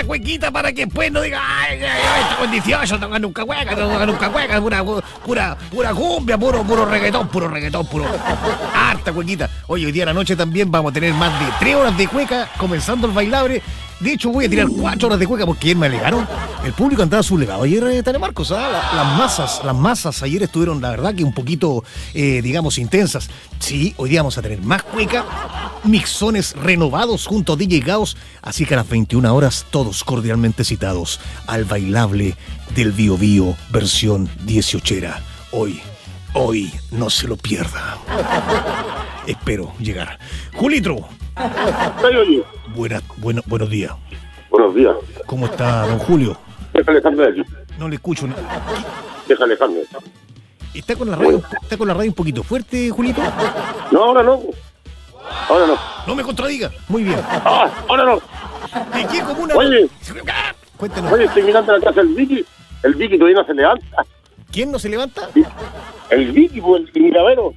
cuequita para que después no diga, ay, está con 18, tocan nunca cueca, pura cumbia, puro reggaetón, harta cuequita. Oye, hoy día a la noche también vamos a tener más de 3 horas de cueca, comenzando el bailable. De hecho, voy a tirar 4 horas de cueca porque ayer me alegaron. El público andaba sublevado. Ayer, Telemarcos, las masas ayer estuvieron, la verdad, que un poquito, digamos, intensas. Sí, hoy día vamos a tener más cueca, mixones renovados junto a DJ Gaos. Así que a las 21 horas, todos cordialmente citados al bailable del Bío Bío, versión 18era. Hoy no se lo pierda. Espero llegar. Julitro. Buenos días. Buenos días. ¿Cómo está, don Julio? Deja Alejandro de aquí. No le escucho nada. Deja Alejandro. ¿Está con la radio un poquito fuerte, Julito? No, ahora no. No me contradiga. Muy bien. Ahora no. ¿De qué comuna? Oye. Cuéntanos. Oye, estoy mirando la casa del Vicky. El Vicky todavía no se levanta. ¿Quién no se levanta? El Vicky, pues, el Miravero.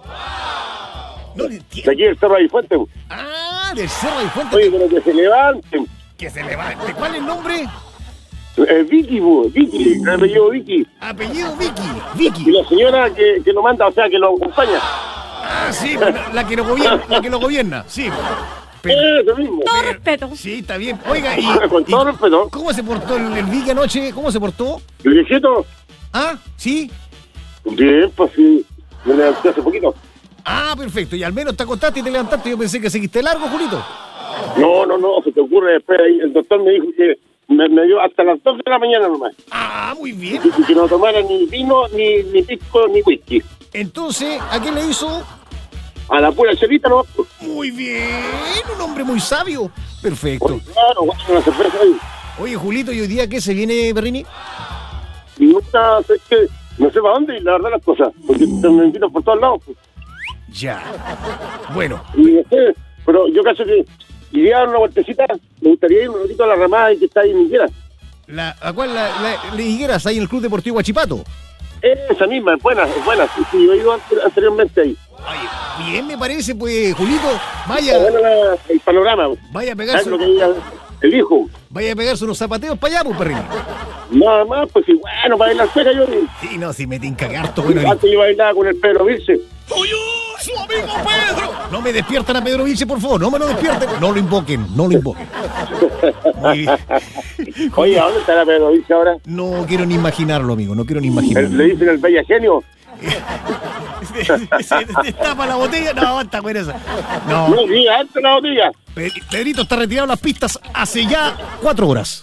No le De entiendo. aquí del Cerro de Fuente. Del Cerro de Fuente. Oye, pero que se levanten. Que se levante. ¿Cuál es el nombre? Vicky, pues, Vicky, el apellido Vicky. Apellido Vicky. Y Vicky. la señora que lo manda, o sea, que lo acompaña. Sí, la que lo gobierna. Sí. Eso mismo. Todo respeto. Sí, está bien. Oiga, Con todo respeto. ¿cómo se portó el Vicky anoche? ¿Cómo se portó? El viejito, ¿Sí? bien, pues sí. Me levanté hace poquito. Perfecto. Y al menos te acostaste y te levantaste. Yo pensé que seguiste largo, Julito. No, se te ocurre después. El doctor me dijo que me dio hasta las 2 de la mañana nomás. Muy bien. Y que no tomara ni vino, ni pisco, ni whisky. Entonces, ¿a qué le hizo? A la pura chelita nomás. Muy bien. Un hombre muy sabio. Perfecto. Claro, bueno, una cerveza ahí. Oye, Julito, ¿y hoy día qué se viene, Berrini? Y nunca sé que, no sé para dónde, y la verdad las cosas. Porque me invitan por todos lados. Pues. Ya. Bueno. Y no sé, pero yo cacho que iría a dar una vueltecita. Me gustaría ir un ratito a la ramada y que está ahí en Higuera. ¿A cuál? ¿La Higueras ahí en el Club Deportivo Huachipato? Esa misma, es buena. Sí, yo he ido anteriormente ahí. Ay, bien, me parece, pues, Julito. Vaya. Está bueno el panorama. Vaya a ¿Sabes pegarse. lo que diga el hijo? Vaya a pegarse unos zapateos para allá, pues, Berrini. Nada más, pues sí, bueno, para bailar cerca yo. Sí, no, si me tinca que harto, bueno. Antes yo bailaba con el Pedro Virce. ¡Oye, su amigo Pedro! No me despiertan a Pedro Vilche, por favor. No me lo despierten. No lo invoquen. Muy bien. Oye, ¿a dónde está la Pedro Virce ahora? No quiero ni imaginarlo, amigo. No quiero ni imaginarlo. Le dicen el Bella Genio. Se destapa la botella. No, está buena esa. No. No, sí, antes la botella. Pedrito está retirado de las pistas hace ya 4 horas.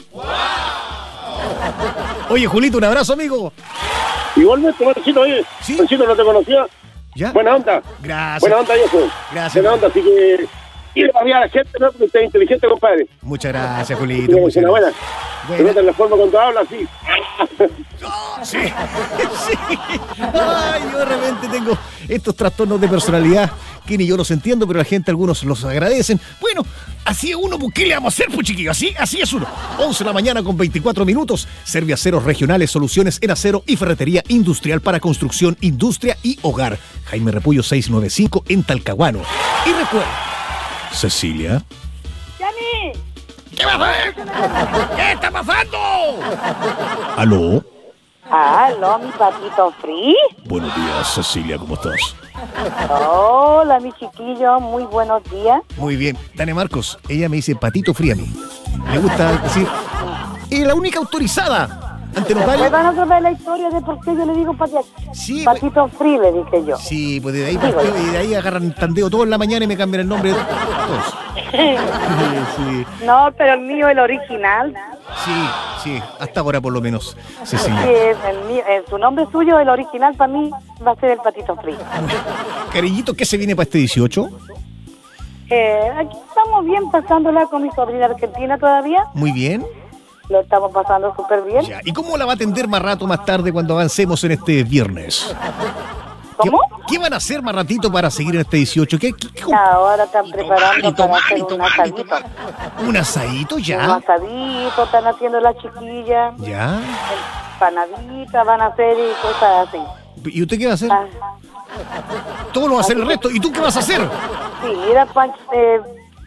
Oye, Julito, un abrazo, amigo. Igualmente, Marcito, oye. ¿Sí? Marcito, no te conocía. ¿Ya? Buena onda. Gracias. Buena onda, viejo. Gracias. Buena onda, así que... Y le va a la gente, ¿no? Porque usted es inteligente, compadre. Muchas gracias, Sí, Julito. es una buena. Buena. Se nota en la forma cuando habla, así. Sí, sí. Ay, yo de repente tengo estos trastornos de personalidad que ni yo los entiendo, pero la gente, algunos los agradecen. Bueno, así es uno, pues, ¿qué le vamos a hacer, pues, chiquillo? Así es uno. 11 de la mañana con 24 minutos. Serviaceros regionales, soluciones en acero y ferretería industrial para construcción, industria y hogar. Jaime Repullo 695 en Talcahuano. Y recuerda, Cecilia. ¡Yami! ¿Qué va a hacer? ¿Qué está pasando? ¿Aló? Aló, mi patito free. Buenos días, Cecilia, ¿cómo estás? Hola, mi chiquillo, muy buenos días. Muy bien. Tania Marcos, ella me dice patito frío a mí. Me gusta decir... Y la única autorizada ante notario... Después van a saber la historia de por qué yo le digo Sí, patito free, le dije yo. Sí, pues de ahí partió, y de ahí agarran tandeo todo en la mañana y me cambian el nombre de todos. Sí, No, pero el mío, el original. sí, hasta ahora por lo menos, Cecilia. Sí, es el mío, su nombre suyo, el original para mí va a ser el patito free. Cariñito, ¿qué se viene para este 18? Aquí estamos bien pasándola con mi sobrina argentina todavía. Muy bien. Lo estamos pasando súper bien. Ya. ¿Y cómo la va a atender más rato más tarde cuando avancemos en este viernes? ¿Cómo? ¿Qué van a hacer más ratito para seguir en este 18? Ahora están preparando para hacer un asadito. ¿Un asadito Un ya? asadito, están haciendo las chiquillas. ¿Ya? Panaditas van a hacer y cosas así. ¿Y usted qué va a hacer? Ah, Todo lo va a hacer el resto. ¿Y tú qué vas a hacer? sí, mira,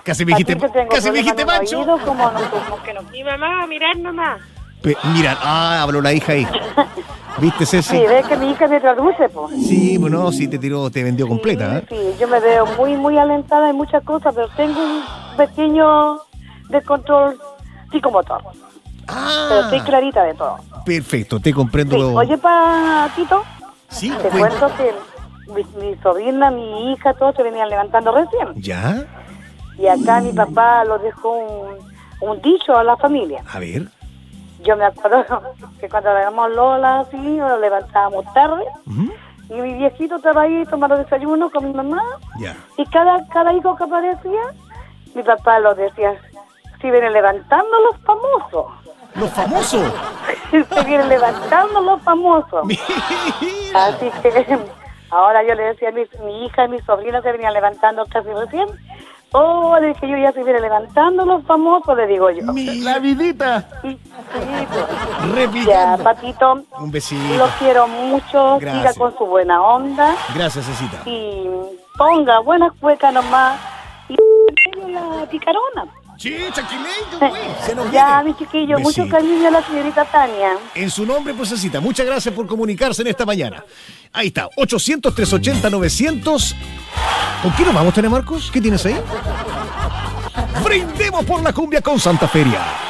Casi me dijiste, Patito, tengo casi me dijiste problemas en macho. los oídos, como no, como que no. Mi mamá, mirar nomás. Mira, habló la hija ahí. ¿Viste, Ceci? Sí, ves que mi hija me traduce, pues. Sí, bueno, sí te vendió completa, ¿eh? Sí, yo me veo muy, muy alentada en muchas cosas, pero tengo un pequeño descontrol psicomotor. Pero estoy clarita de todo. Perfecto, te comprendo. Sí. Oye, Patito, Sí, te bueno. cuento que mi sobrina, mi hija, todos se venían levantando recién. ¿Ya? Y acá mi papá lo dejó un dicho a la familia. A ver. Yo me acuerdo que cuando éramos Lola, así, nos levantábamos tarde. Ujú. Y mi viejito estaba ahí tomando desayuno con mi mamá. Ya. Y cada hijo que aparecía, mi papá lo decía, se vienen levantando los famosos. ¡Los famosos! Se vienen levantando los famosos. Mira. Así que ahora yo le decía a mi hija y mi sobrina se venían levantando casi recién. Oh, le dije yo, ya se vienen levantando los famosos, le digo yo. La vidita. Y, sí, pues. Replicando. Ya, Patito, Un besito. lo quiero mucho, Gracias. siga con su buena onda Gracias, Cecita. y ponga buenas cuecas nomás y la picarona. Sí, tranquilito, güey. Se nos Ya, viene. mi chiquillo, mucho Besito. cariño a la señorita Tania. En su nombre, pues, Cecita, muchas gracias por comunicarse en esta mañana. Ahí está, 800-380-900. ¿Con quién nos vamos, Tene Marcos? ¿Qué tienes ahí? Brindemos por la cumbia con Santa Feria.